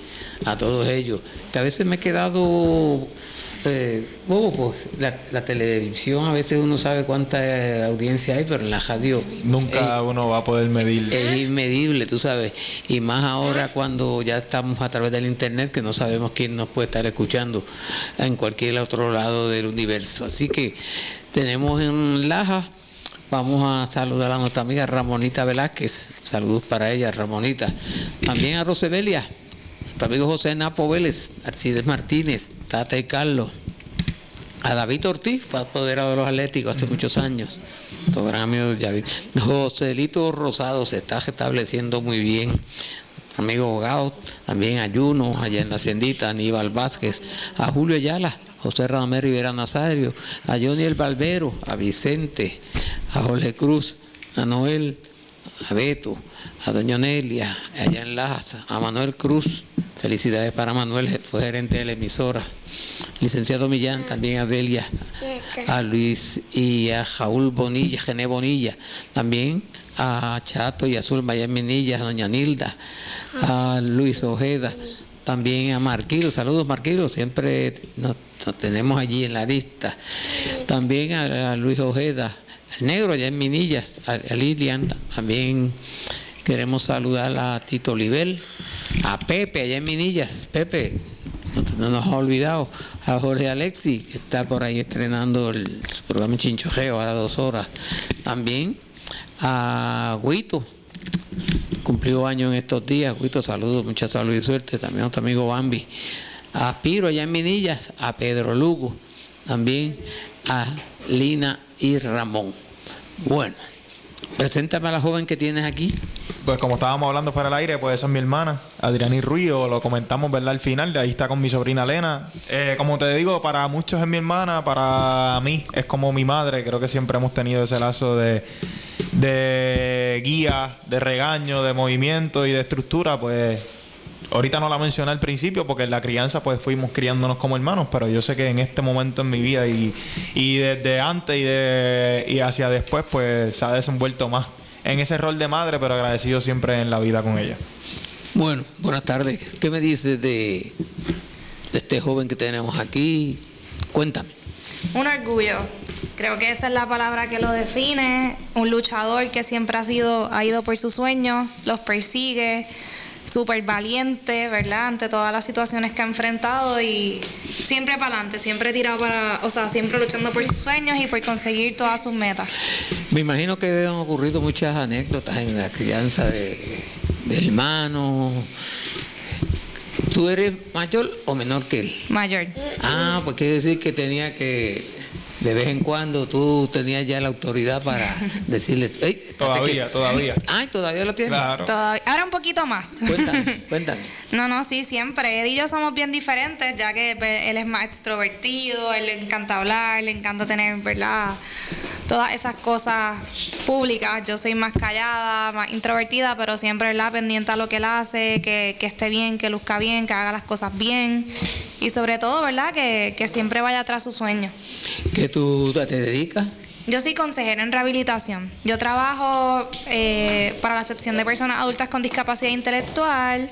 a todos ellos, que a veces me he quedado bobo, pues la televisión a veces uno sabe cuánta audiencia hay, pero en la radio nunca uno va a poder medir. Es inmedible, tú sabes, y más ahora cuando ya estamos a través del internet, que no sabemos quién nos puede estar escuchando en cualquier otro lado del universo. Así que tenemos en Laja, vamos a saludar a nuestra amiga Ramonita Velázquez, saludos para ella, Ramonita, también a Rosebelia, nuestro amigo José Napo Vélez, Arcides Martínez, Tata y Carlos, a David Ortiz, fue apoderado de los Atléticos hace muchos años, tu gran amigo David. Joselito Rosado se está estableciendo muy bien, amigo abogado, también a Juno, allá en la Haciendita, Aníbal Vázquez, a Julio Ayala, José Ramón Rivera Nazario, a Johnny el Barbero, a Vicente, a Jorge Cruz, a Noel, a Beto, a doña Nelia, allá en Lajas, a Manuel Cruz, felicidades para Manuel, fue gerente de la emisora, licenciado Millán, también a Delia, a Luis y a Jaúl Bonilla, Gené Bonilla, también a Chato y a Zulma allá en Minilla, a doña Nilda, a Luis Ojeda, también a Marquilo, saludos Marquilo, siempre nos tenemos allí en la lista, también a Luis Ojeda, al Negro allá en Minillas, a Lilian, también queremos saludar a Tito Olivel, a Pepe allá en Minillas, Pepe, no nos ha olvidado, a Jorge Alexi, que está por ahí estrenando su programa Chinchojeo a las 2 horas, también a Guito, cumplió año en estos días, Guito, saludos, mucha salud y suerte, también a nuestro amigo Bambi, a Piro allá en Minillas, a Pedro Lugo, también a Lina y Ramón. Bueno, preséntame a la joven que tienes aquí. Pues como estábamos hablando fuera del aire, pues esa es mi hermana, Adriani Ruido, lo comentamos, ¿verdad? Al final, ahí está con mi sobrina Elena. Como te digo, para muchos es mi hermana, para mí es como mi madre. Creo que siempre hemos tenido ese lazo de guía, de regaño, de movimiento y de estructura. Pues ahorita no la mencioné al principio porque en la crianza pues fuimos criándonos como hermanos, pero yo sé que en este momento en mi vida y desde antes y hacia después pues se ha desenvuelto más en ese rol de madre, pero agradecido siempre en la vida con ella. Bueno, buenas tardes. ¿Qué me dices de este joven que tenemos aquí? Cuéntame. Un orgullo. Creo que esa es la palabra que lo define. Un luchador que siempre ha ido por sus sueños, los persigue, súper valiente, ¿verdad? Ante todas las situaciones que ha enfrentado y siempre para adelante, siempre tirado siempre luchando por sus sueños y por conseguir todas sus metas. Me imagino que han ocurrido muchas anécdotas en la crianza de hermanos. ¿Tú eres mayor o menor que él? Mayor. Ah, pues quiere decir que tenía que... De vez en cuando tú tenías ya la autoridad para decirle... Todavía. Ay, ¿todavía lo tienes? Claro. Ahora un poquito más. Cuéntame. No, sí, siempre. Ed y yo somos bien diferentes, ya que él es más extrovertido, él le encanta hablar, le encanta tener, ¿verdad?, todas esas cosas públicas. Yo soy más callada, más introvertida, pero siempre, ¿verdad?, pendiente a lo que él hace, que esté bien, que luzca bien, que haga las cosas bien. Y sobre todo, ¿verdad?, que siempre vaya tras su sueño. ¿Qué tú te dedicas? Yo soy consejera en rehabilitación. Yo trabajo para la sección de personas adultas con discapacidad intelectual.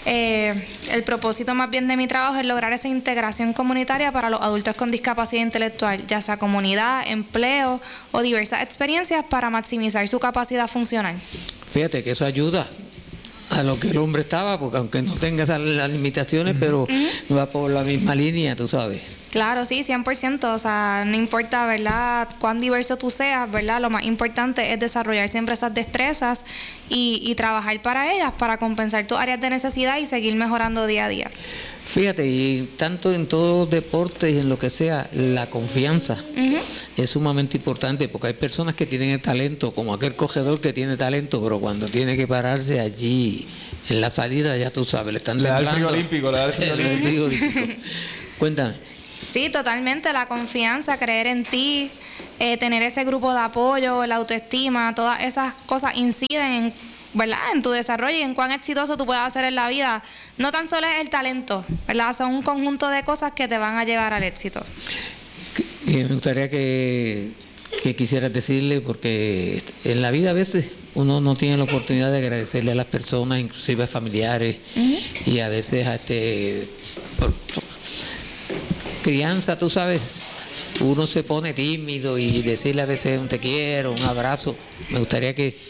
El propósito más bien de mi trabajo es lograr esa integración comunitaria para los adultos con discapacidad intelectual, ya sea comunidad, empleo o diversas experiencias para maximizar su capacidad funcional. Fíjate que eso ayuda a lo que el hombre estaba, porque aunque no tenga esas limitaciones, pero va por la misma línea, tú sabes. Claro, sí, 100%. O sea, no importa, ¿verdad?, cuán diverso tú seas, ¿verdad? Lo más importante es desarrollar siempre esas destrezas y trabajar para ellas, para compensar tus áreas de necesidad y seguir mejorando día a día. Fíjate, y tanto en todos los deportes y en lo que sea, la confianza es sumamente importante, porque hay personas que tienen el talento, como aquel corredor que tiene talento, pero cuando tiene que pararse allí en la salida, ya tú sabes, le están temblando. Le da el frío olímpico. Cuéntame. Sí, totalmente, la confianza, creer en ti, tener ese grupo de apoyo, la autoestima, todas esas cosas inciden en tu desarrollo y en cuán exitoso tú puedas ser en la vida. No tan solo es el talento, ¿verdad? Son un conjunto de cosas que te van a llevar al éxito. Me gustaría que que quisieras decirle? Porque en la vida a veces uno no tiene la oportunidad de agradecerle a las personas, inclusive a familiares, y a veces por crianza, tú sabes, uno se pone tímido y decirle a veces un te quiero, un abrazo. Me gustaría que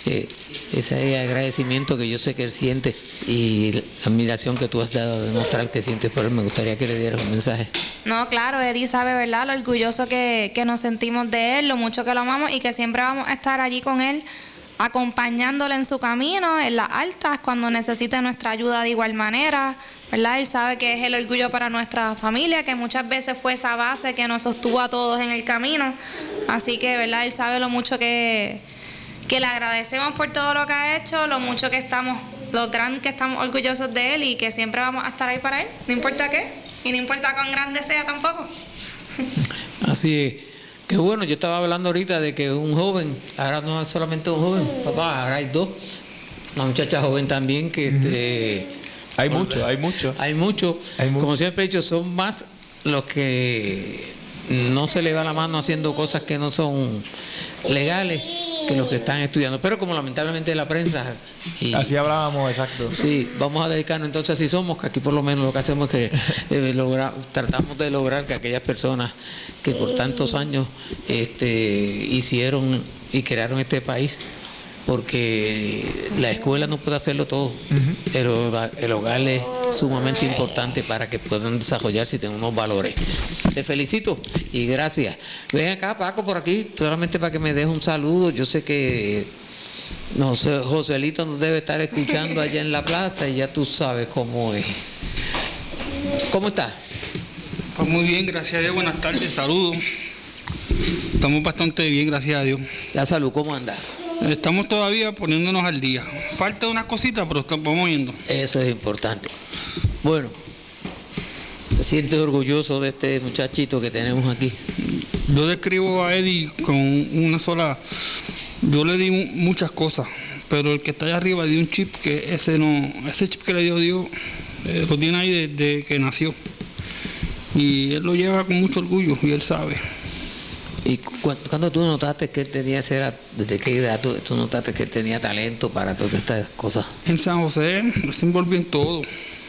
ese agradecimiento que yo sé que él siente y la admiración que tú has dado de demostrar que sientes por él, me gustaría que le dieras un mensaje. No, claro, Eddie sabe, ¿verdad?, lo orgulloso que nos sentimos de él, lo mucho que lo amamos y que siempre vamos a estar allí con él, acompañándole en su camino, en las altas, cuando necesite nuestra ayuda de igual manera, ¿verdad? Él sabe que es el orgullo para nuestra familia, que muchas veces fue esa base que nos sostuvo a todos en el camino. Así que, ¿verdad?, él sabe lo mucho que le agradecemos por todo lo que ha hecho, lo mucho que estamos, lo gran que estamos orgullosos de él y que siempre vamos a estar ahí para él, no importa qué, y no importa cuán grande sea tampoco. Así es. Qué bueno, yo estaba hablando ahorita de que un joven, ahora no es solamente un joven, papá, ahora hay dos, una muchacha joven también que... Hay mucho. Como siempre he dicho, son más los que no se le va la mano haciendo cosas que no son legales que los que están estudiando. Pero como lamentablemente la prensa... Así hablábamos, exacto. Sí, vamos a dedicarnos entonces, así somos, que aquí por lo menos lo que hacemos es que tratamos de lograr que aquellas personas que por tantos años hicieron y crearon este país, porque la escuela no puede hacerlo todo, pero el hogar es sumamente importante para que puedan desarrollarse y tener unos valores. Te felicito y gracias. Ven acá, Paco, por aquí, solamente para que me deje un saludo. Yo sé que no sé, Joselito nos debe estar escuchando allá en la plaza y ya tú sabes cómo es. ¿Cómo estás? Pues muy bien, gracias a Dios. Buenas tardes, saludos. Estamos bastante bien, gracias a Dios. La salud, ¿cómo anda? Estamos todavía poniéndonos al día. Falta unas cositas, pero vamos yendo. Eso es importante. Bueno, ¿te sientes orgulloso de este muchachito que tenemos aquí? Yo describo a Eddie con una sola... Yo le di muchas cosas, pero el que está allá arriba dio un chip que ese chip que le dio Dios, lo tiene ahí desde que nació. Y él lo lleva con mucho orgullo y él sabe. ¿Y cuando tú notaste que él tenía desde qué edad tú notaste que él tenía talento para todas estas cosas? En San José él se envolvió en todo.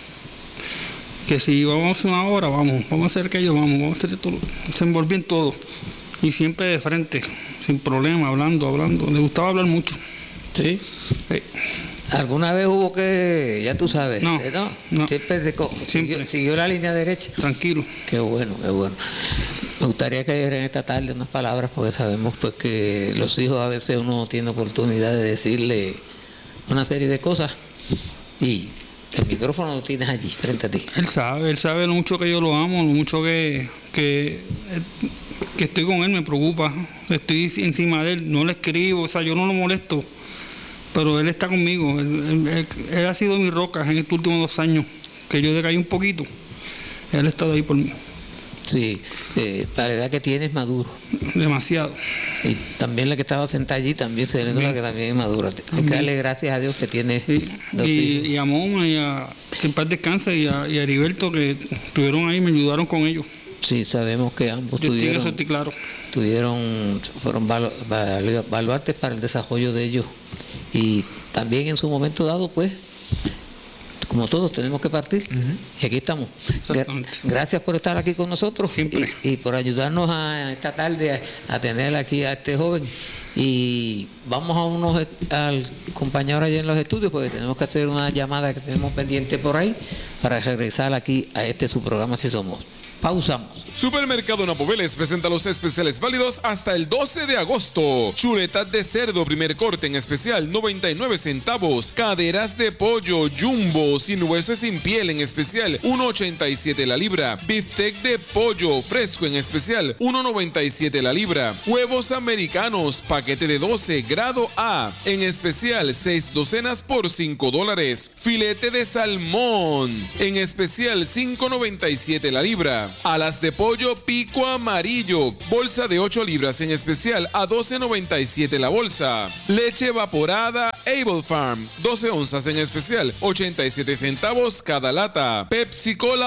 Que si vamos una hora, vamos a hacer aquello, vamos a hacer todo. Se envolvió en todo. Y siempre de frente, sin problema, hablando. Le gustaba hablar mucho. ¿Sí? Sí. ¿Alguna vez hubo que, ya tú sabes, no. Siempre siguió la línea derecha? Tranquilo. Qué bueno. Me gustaría que en esta tarde unas palabras, porque sabemos pues que los hijos a veces uno tiene oportunidad de decirle una serie de cosas y el micrófono lo tienes allí frente a ti. Él sabe lo mucho que yo lo amo, lo mucho que estoy con él, me preocupa. Estoy encima de él, no le escribo, yo no lo molesto, pero él está conmigo. Él ha sido mi roca en estos últimos 2 años, que yo decaí un poquito. Él ha estado ahí por mí. Sí, para la edad que tienes, maduro. Demasiado. Y también la que estaba sentada allí, también se le nota que también es madura. Hay que darle gracias a Dios que tiene dos hijos. Y a Moma, que en paz descanse, y a Heriberto, que estuvieron ahí, me ayudaron con ellos. Sí, sabemos que ambos fueron baluartes para el desarrollo de ellos. Y también en su momento dado, pues, como todos tenemos que partir, y aquí estamos. Gracias por estar aquí con nosotros y por ayudarnos esta tarde a tener aquí a este joven. Y vamos al compañero allá en los estudios, porque tenemos que hacer una llamada que tenemos pendiente por ahí para regresar aquí a su programa Así Somos. Pausamos. Supermercado Napoveles presenta los especiales válidos hasta el 12 de agosto. Chuletas de cerdo primer corte en especial 99 centavos. Caderas de pollo jumbo sin hueso y sin piel en especial 1.87 la libra. Beefsteak de pollo fresco en especial 1.97 la libra. Huevos americanos paquete de 12 grado A en especial 6 docenas por $5. Filete de salmón en especial 5.97 la libra. Alas de pollo pico amarillo, bolsa de 8 libras en especial a $12.97 la bolsa. Leche evaporada Able Farm, 12 onzas en especial, 87 centavos cada lata. Pepsi Cola